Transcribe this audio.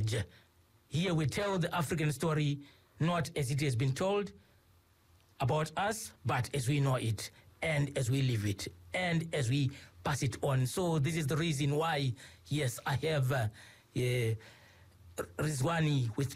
lived. Here we tell the African story not as it has been told about us, but as we know it, and as we live it, and as we pass it on. So this is the reason why, yes, I have Rizwani with